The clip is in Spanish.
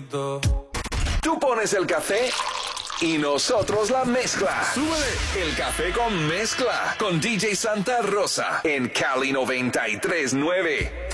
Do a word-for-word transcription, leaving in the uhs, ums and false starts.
todo. Tú pones el café y nosotros la mezcla. ¡Súbele! El café con mezcla con D J Santa Rosa en Cali noventa y tres nueve.